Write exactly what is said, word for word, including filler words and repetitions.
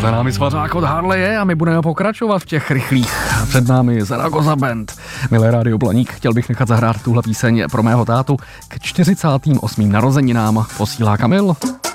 Za námi svařák od Harleje a my budeme pokračovat v těch rychlých. Před námi Zaragoza Band. Milé Rádio Blaník, chtěl bych nechat zahrát tuhle píseň pro mého tátu k čtyřicátým osmým narozeninám. Posílá Kamil.